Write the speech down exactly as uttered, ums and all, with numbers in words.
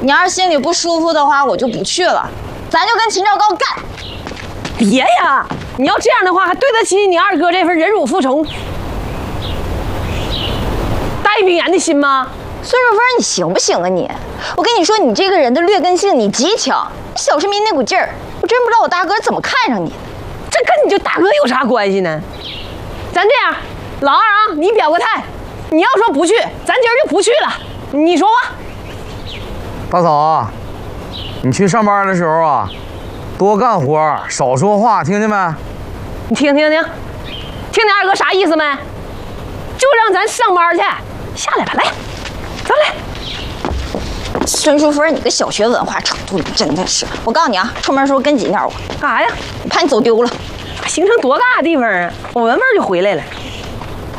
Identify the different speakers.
Speaker 1: 你要是心里不舒服的话，我就不去了，咱就跟秦兆高干。
Speaker 2: 别呀，你要这样的话，还对得起你二哥这份忍辱负重、大义凛然的心吗？
Speaker 1: 孙淑芬，你行不行啊你？我跟你说，你这个人的劣根性你极强，小市民那股劲儿，我真不知道我大哥怎么看上你的。
Speaker 2: 这跟你就大哥有啥关系呢？咱这样，老二啊，你表个态，你要说不去，咱今儿就不去了。你说话。
Speaker 3: 大嫂啊，你去上班的时候啊，多干活，少说话，听见没？
Speaker 2: 你听听听，听听二哥啥意思没？就让咱上班去，下来吧，来，走来。
Speaker 1: 孙淑芬，你个小学文化程度，你真的是！我告诉你啊，出门时候跟紧点我。
Speaker 2: 干啥呀？
Speaker 1: 我怕你走丢了。
Speaker 2: 行程多大地方啊？我闻味就回来了。